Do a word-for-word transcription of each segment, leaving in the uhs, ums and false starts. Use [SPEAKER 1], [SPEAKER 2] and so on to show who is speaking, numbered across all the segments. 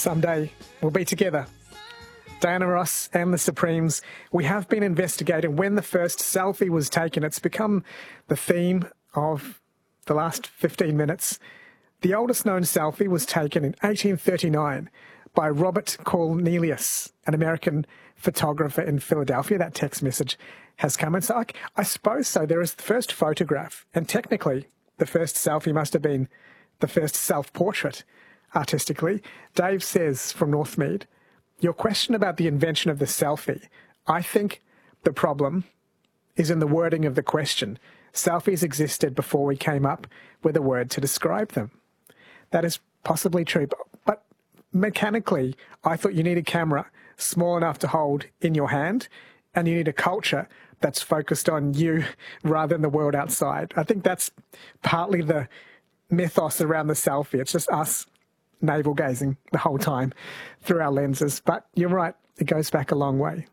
[SPEAKER 1] Someday we'll be together. Diana Ross and the Supremes, we have been investigating when the first selfie was taken. It's become the theme of the last fifteen minutes. The oldest known selfie was taken in eighteen thirty-nine by Robert Cornelius, an American photographer in Philadelphia. That text message has come. And so I, I suppose so. There is the first photograph, and technically the first selfie must have been the first self-portrait artistically. Dave says from Northmead, your question about the invention of the selfie, I think the problem is in the wording of the question. Selfies existed before we came up with a word to describe them. That is possibly true, but, but mechanically, I thought you need a camera small enough to hold in your hand, and you need a culture that's focused on you rather than the world outside. I think that's partly the mythos around the selfie. It's just us navel-gazing the whole time through our lenses. But you're right, it goes back a long way.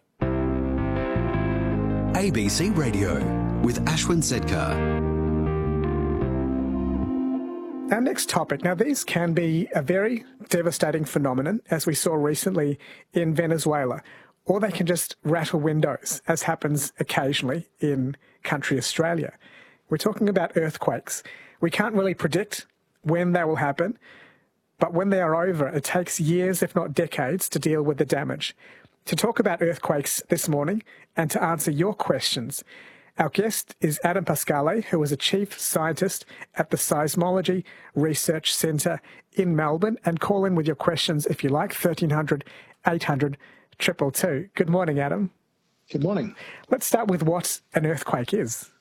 [SPEAKER 2] A B C Radio with Ashwin Sedkar.
[SPEAKER 1] Our next topic. Now, these can be a very devastating phenomenon, as we saw recently in Venezuela, or they can just rattle windows, as happens occasionally in country Australia. We're talking about earthquakes. We can't really predict when they will happen, but when they are over, it takes years, if not decades, to deal with the damage. To talk about earthquakes this morning and to answer your questions, our guest is Adam Pascale, who is a chief scientist at the Seismology Research Centre in Melbourne. And call in with your questions if you like, thirteen hundred, eight hundred, two two two. Good morning, Adam.
[SPEAKER 3] Good morning.
[SPEAKER 1] Let's start with what an earthquake is.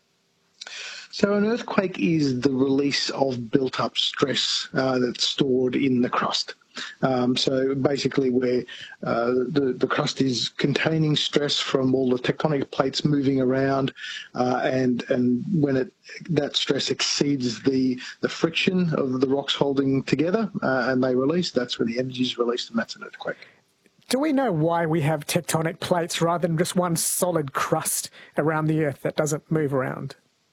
[SPEAKER 3] So an earthquake is the release of built-up stress uh, that's stored in the crust. Um, so basically where uh, the, the crust is containing stress from all the tectonic plates moving around, uh, and and when it that stress exceeds the, the friction of the rocks holding together uh, and they release, that's when the energy is released, and that's an earthquake.
[SPEAKER 1] Do we know why we have tectonic plates rather than just one solid crust around the Earth that doesn't move around?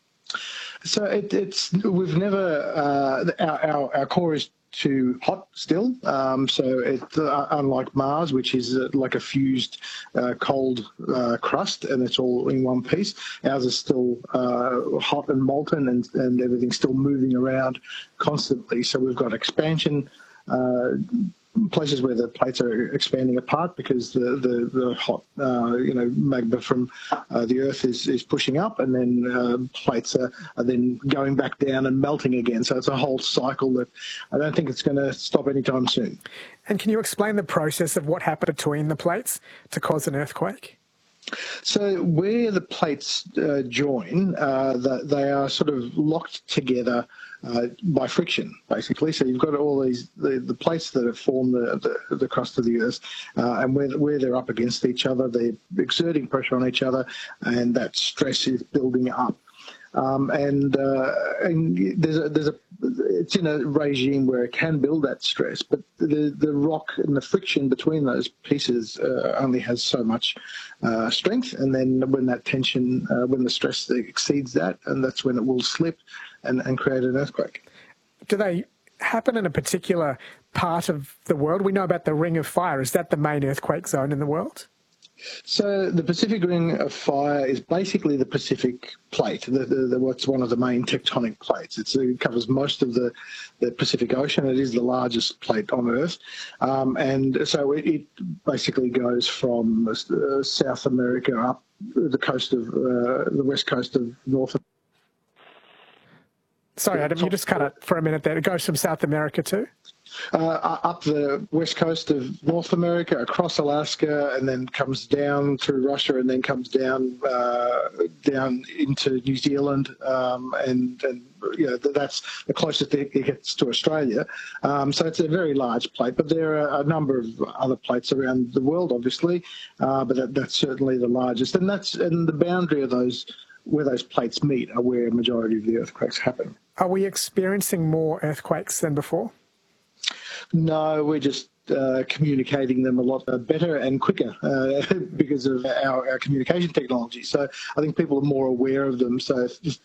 [SPEAKER 3] So it, it's we've never uh, our, our our core is too hot still. Um, so it uh, unlike Mars, which is uh, like a fused uh, cold uh, crust, and it's all in one piece. Ours is still uh, hot and molten, and and everything's still moving around constantly. So we've got expansion. Uh, places where the plates are expanding apart because the, the, the hot, uh, you know, magma from uh, the Earth is, is pushing up, and then uh, plates are, are then going back down and melting again. So it's a whole cycle that I don't think it's going to stop anytime soon.
[SPEAKER 1] And can you explain the process of what happened between the plates to cause an earthquake?
[SPEAKER 3] So where the plates uh, join, uh, the, they are sort of locked together uh, by friction, basically. So you've got all these the, the plates that have formed the, the, the crust of the Earth, uh, and where, where they're up against each other, they're exerting pressure on each other, and that stress is building up. Um, and, uh, and there's a, there's a, it's in a regime where it can build that stress, but the, the rock and the friction between those pieces uh, only has so much uh, strength. And then when that tension, uh, when the stress exceeds that, and that's when it will slip and, and create an earthquake.
[SPEAKER 1] Do they happen in a particular part of the world? We know about the Ring of Fire. Is that the main earthquake zone in the world?
[SPEAKER 3] So the Pacific Ring of Fire is basically the Pacific Plate, the, the, the, what's one of the main tectonic plates. It's, it covers most of the, the Pacific Ocean. It is the largest plate on Earth. Um, and so it, it basically goes from uh, South America up the coast of, uh, the west coast of North America.
[SPEAKER 1] Sorry, Adam, you just cut it for a minute there. It goes from South America too?
[SPEAKER 3] Uh, up the west coast of North America, across Alaska, and then comes down through Russia, and then comes down uh, down into New Zealand, um, and, and you know that's the closest it gets to Australia. Um, so it's a very large plate, but there are a number of other plates around the world, obviously, uh, but that, that's certainly the largest, and that's and the boundary of those where those plates meet are where a majority of the earthquakes happen.
[SPEAKER 1] Are we experiencing more earthquakes than before?
[SPEAKER 3] No, we're just uh, communicating them a lot better and quicker uh, because of our, our communication technology. So I think people are more aware of them. So if